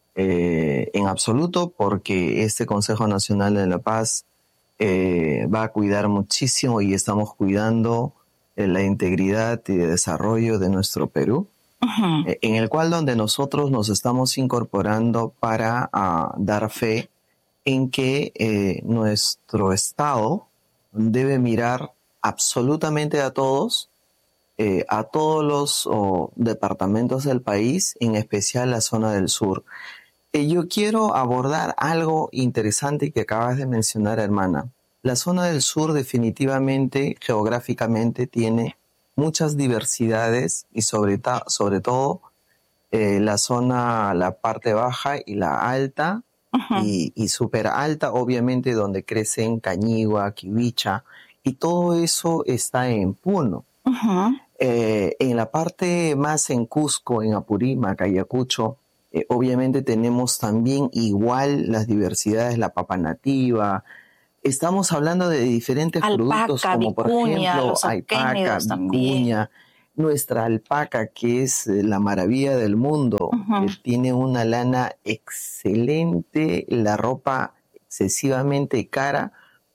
eh, en absoluto, porque este Consejo Nacional de la Paz eh, va a cuidar muchísimo y estamos cuidando eh, la integridad y el desarrollo de nuestro Perú, uh-huh. eh, en el cual donde nosotros nos estamos incorporando para uh, dar fe en que eh, nuestro Estado debe mirar absolutamente a todos, Eh, a todos los oh, departamentos del país, en especial la zona del sur. Eh, yo quiero abordar algo interesante que acabas de mencionar, hermana. La zona del sur definitivamente, geográficamente, tiene muchas diversidades y sobre, ta- sobre todo eh, la zona, la parte baja y la alta, uh-huh. y, y súper alta, obviamente, donde crecen cañigua, kiwicha, y todo eso está en Puno. Uh-huh. Eh, en la parte más en Cusco, en Apurímac, Ayacucho, eh, obviamente tenemos también igual las diversidades, la papa nativa, estamos hablando de diferentes alpaca, productos como por vicuña, ejemplo los alpaca, también. vicuña, nuestra alpaca que es la maravilla del mundo, uh-huh. que tiene una lana excelente, la ropa excesivamente cara.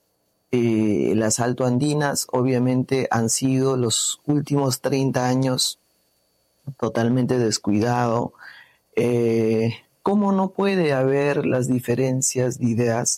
Eh, las altoandinas obviamente han sido los últimos treinta años totalmente descuidado. Eh, ¿Cómo no puede haber las diferencias de ideas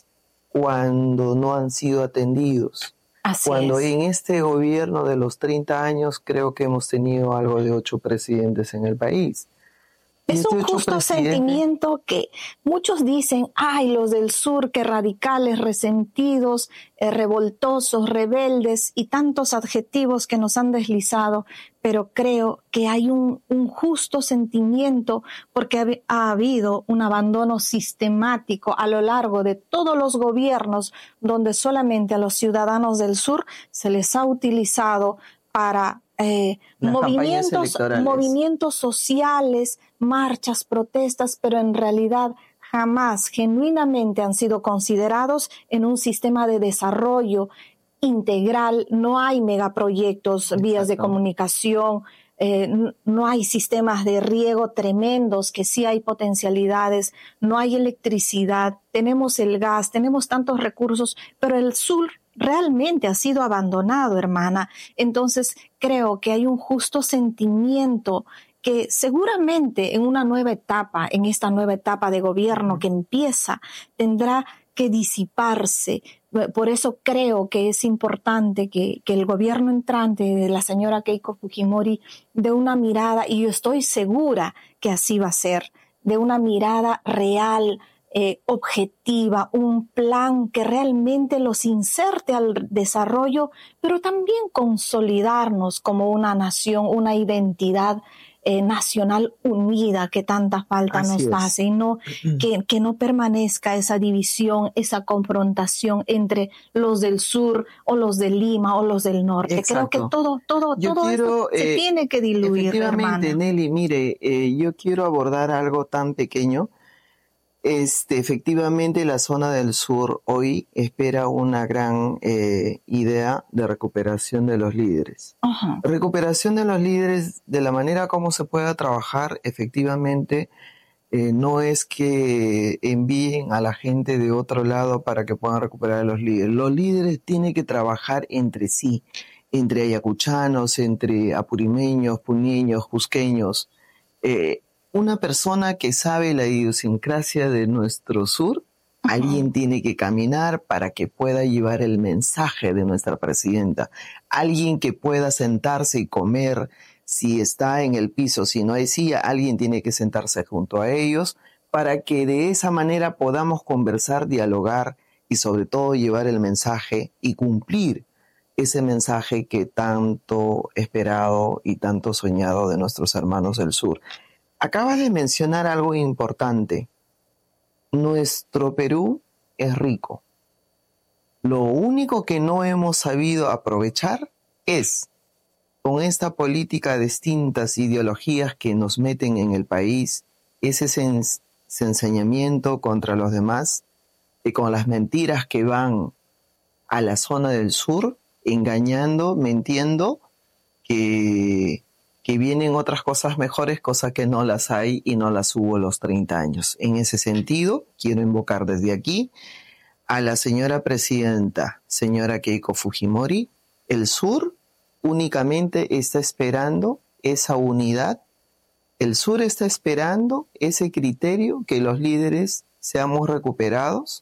cuando no han sido atendidos? Así cuando es. En este gobierno de los treinta años creo que hemos tenido algo de ocho presidentes en el país. Es un justo presidente... sentimiento que muchos dicen, ay, los del sur, que radicales, resentidos, eh, revoltosos, rebeldes y tantos adjetivos que nos han deslizado, pero creo que hay un, un justo sentimiento porque ha, ha habido un abandono sistemático a lo largo de todos los gobiernos donde solamente a los ciudadanos del sur se les ha utilizado para eh, movimientos, movimientos sociales, marchas, protestas, pero en realidad jamás genuinamente han sido considerados en un sistema de desarrollo integral. No hay megaproyectos, Exacto. vías de comunicación, eh, no hay sistemas de riego tremendos, que sí hay potencialidades, no hay electricidad, tenemos el gas, tenemos tantos recursos, pero el sur realmente ha sido abandonado, hermana. Entonces creo que hay un justo sentimiento que seguramente en una nueva etapa, en esta nueva etapa de gobierno que empieza, tendrá que disiparse. Por eso creo que es importante que, que el gobierno entrante de la señora Keiko Fujimori dé una mirada, y yo estoy segura que así va a ser, de una mirada real, Eh, objetiva, un plan que realmente los inserte al desarrollo, pero también consolidarnos como una nación, una identidad eh, nacional unida que tanta falta Así nos es. hace, y no que, que no permanezca esa división, esa confrontación entre los del sur o los de Lima o los del norte. Exacto. Creo que todo, todo, yo todo quiero, esto se eh, tiene que diluir, efectivamente, hermana. Nelly, mire, eh, yo quiero abordar algo tan pequeño. Este, efectivamente, la zona del sur hoy espera una gran eh, idea de recuperación de los líderes. Uh-huh. Recuperación de los líderes, de la manera como se pueda trabajar, efectivamente, eh, no es que envíen a la gente de otro lado para que puedan recuperar a los líderes. Los líderes tienen que trabajar entre sí, entre ayacuchanos, entre apurimeños, puneños, cusqueños. Eh, Una persona que sabe la idiosincrasia de nuestro sur, uh-huh. alguien tiene que caminar para que pueda llevar el mensaje de nuestra presidenta. Alguien que pueda sentarse y comer si está en el piso, si no hay silla, alguien tiene que sentarse junto a ellos para que de esa manera podamos conversar, dialogar y sobre todo llevar el mensaje y cumplir ese mensaje que tanto esperado y tanto soñado de nuestros hermanos del sur. Acabas de mencionar algo importante. Nuestro Perú es rico. Lo único que no hemos sabido aprovechar es, con esta política de distintas ideologías que nos meten en el país, ese sens- enseñamiento contra los demás, y con las mentiras que van a la zona del sur, engañando, mintiendo, que... que vienen otras cosas mejores, cosas que no las hay y no las hubo los treinta años. En ese sentido, quiero invocar desde aquí a la señora presidenta, señora Keiko Fujimori. El sur únicamente está esperando esa unidad. El sur está esperando ese criterio, que los líderes seamos recuperados,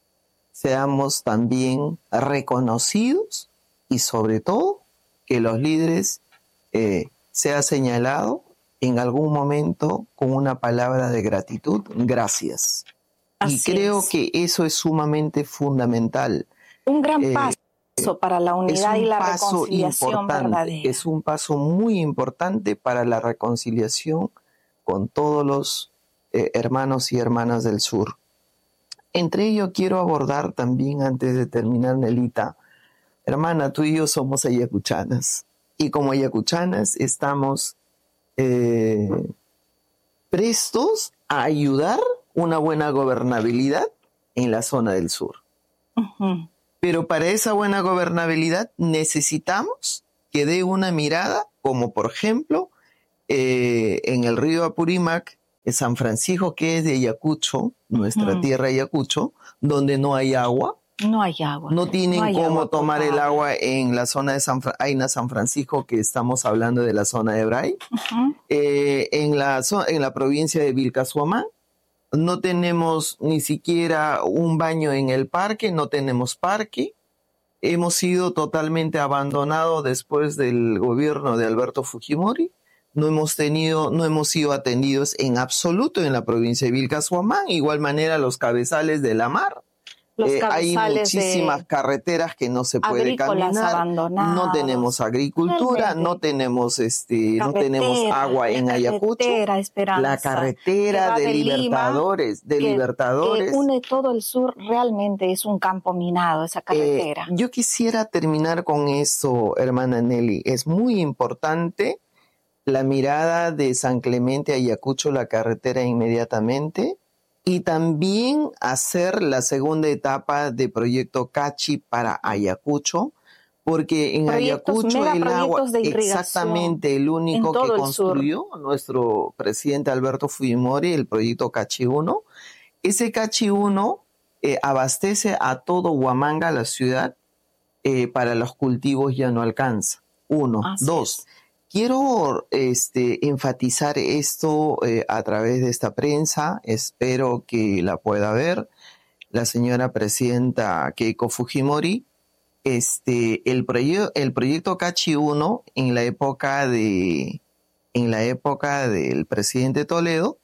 seamos también reconocidos y sobre todo que los líderes eh, sea señalado en algún momento con una palabra de gratitud, gracias. Así y creo es. que eso es sumamente fundamental. Un gran Eh, paso para la unidad y la reconciliación importante, verdadera. es un paso muy importante para la reconciliación con todos los eh, hermanos y hermanas del sur. Entre ellos quiero abordar también, antes de terminar, Nelita, hermana, tú y yo somos ayacuchanas. Y como ayacuchanas estamos eh, prestos a ayudar una buena gobernabilidad en la zona del sur. Uh-huh. Pero para esa buena gobernabilidad necesitamos que dé una mirada, como por ejemplo, eh, en el río Apurímac, en San Francisco, que es de Ayacucho, nuestra uh-huh. tierra Ayacucho, donde no hay agua. No hay agua. No tienen no hay cómo agua tomar potable. el agua en la zona de San, Fra- Aina, San Francisco, que estamos hablando de la zona de Bray. Uh-huh. Eh, en, la, en la provincia de Vilcashuamán, no tenemos ni siquiera un baño en el parque, no tenemos parque. Hemos sido totalmente abandonados después del gobierno de Alberto Fujimori. No hemos tenido, no hemos sido atendidos en absoluto en la provincia de Vilcashuamán. Igual manera los cabezales de la mar. Los Eh, hay muchísimas carreteras que no se puede caminar, no tenemos agricultura, Realmente. no tenemos este, carretera, no tenemos agua en Ayacucho, Esperanza, la carretera de, de Libertadores, Lima, de que, Libertadores, que une todo el sur, realmente es un campo minado esa carretera. Eh, yo quisiera terminar con eso, hermana Nelly. Es muy importante la mirada de San Clemente a Ayacucho, la carretera inmediatamente. Y también hacer la segunda etapa de proyecto Cachi para Ayacucho, porque en proyectos, Ayacucho el agua, exactamente el único que construyó sur. nuestro presidente Alberto Fujimori, el proyecto Cachi uno. Ese Cachi uno eh, abastece a todo Huamanga, la ciudad, eh, para los cultivos ya no alcanza. Uno. Así Dos. Es. Quiero este, enfatizar esto eh, a través de esta prensa, espero que la pueda ver la señora presidenta Keiko Fujimori. Este, el, proye- el proyecto Cachi uno en la época de, en la época del presidente Toledo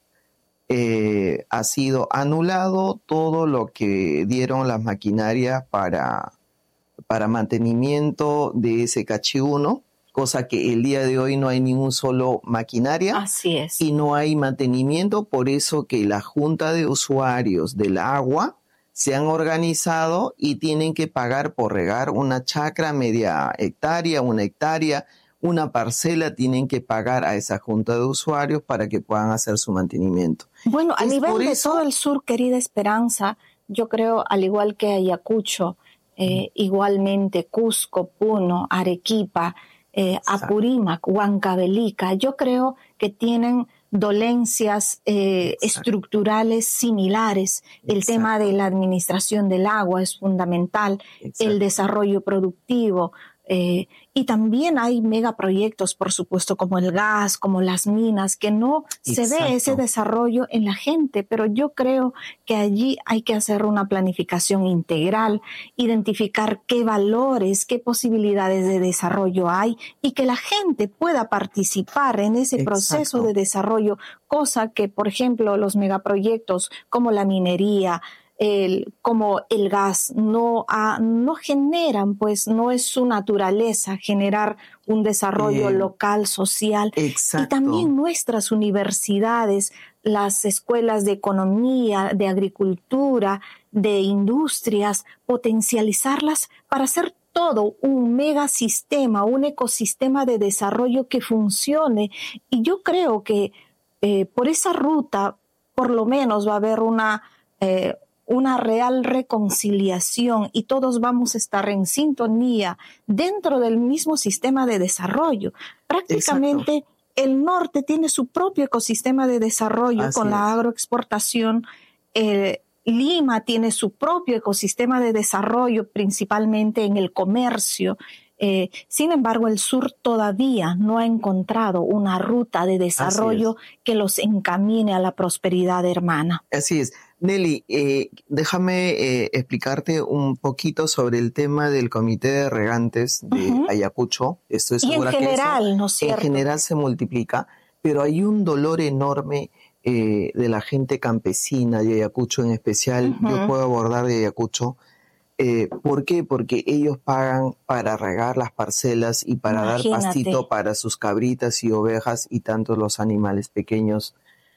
eh, ha sido anulado todo lo que dieron las maquinarias para, para mantenimiento de ese Cachi uno. Cosa que el día de hoy no hay ningún solo maquinaria. Así es. Y no hay mantenimiento, por eso que la Junta de Usuarios del Agua se han organizado y tienen que pagar por regar una chacra, media hectárea, una hectárea, una parcela, tienen que pagar a esa Junta de Usuarios para que puedan hacer su mantenimiento. Bueno, a es nivel de eso, todo el sur, querida Esperanza, yo creo, al igual que Ayacucho, eh, igualmente Cusco, Puno, Arequipa, Eh, Apurímac, Huancavelica, yo creo que tienen dolencias eh, estructurales similares. Exacto. El tema de la administración del agua es fundamental, Exacto. el desarrollo productivo, eh, y también hay megaproyectos, por supuesto, como el gas, como las minas, que no Exacto. se ve ese desarrollo en la gente, pero yo creo que allí hay que hacer una planificación integral, identificar qué valores, qué posibilidades de desarrollo hay y que la gente pueda participar en ese Exacto. proceso de desarrollo, cosa que, por ejemplo, los megaproyectos como la minería, El, como el gas no, ah, no generan, pues no es su naturaleza generar un desarrollo eh, local, social. Exacto. Y también nuestras universidades, las escuelas de economía, de agricultura, de industrias, potencializarlas para hacer todo un megasistema, un ecosistema de desarrollo que funcione. Y yo creo que eh, por esa ruta, por lo menos va a haber una... Eh, una real reconciliación y todos vamos a estar en sintonía dentro del mismo sistema de desarrollo. Prácticamente Exacto. el norte tiene su propio ecosistema de desarrollo Así con es. la agroexportación. Eh, Lima tiene su propio ecosistema de desarrollo, principalmente en el comercio. Eh, sin embargo, el sur todavía no ha encontrado una ruta de desarrollo que los encamine a la prosperidad hermana. Así es. Nelly, eh, déjame eh, explicarte un poquito sobre el tema del Comité de Regantes de uh-huh. Ayacucho. Estoy segura y en general, que eso, ¿no es cierto? En general se multiplica, pero hay un dolor enorme eh, de la gente campesina de Ayacucho en especial. Uh-huh. Yo puedo abordar de Ayacucho. Eh, ¿Por qué? Porque ellos pagan para regar las parcelas y para Imagínate. dar pastito para sus cabritas y ovejas y tantos los animales pequeños.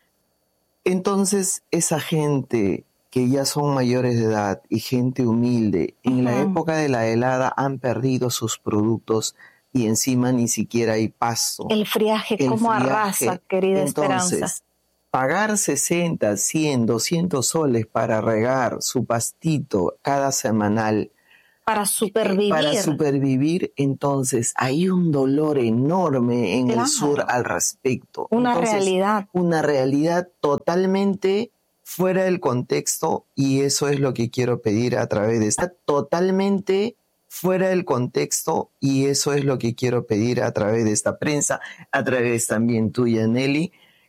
Entonces, esa gente que ya son mayores de edad y gente humilde, en uh-huh. la época de la helada han perdido sus productos y encima ni siquiera hay pasto. El friaje, El ¿cómo friaje. arrasa, querida Entonces, Esperanza? Pagar sesenta, cien, doscientos soles para regar su pastito cada semanal Para supervivir. Para supervivir, entonces hay un dolor enorme en Claro. el sur al respecto. Una Entonces, realidad. Una realidad totalmente fuera del contexto, y eso es lo que quiero pedir a través de esta. Totalmente fuera del contexto, y eso es lo que quiero pedir a través de esta prensa, a través también tuya, Nelly,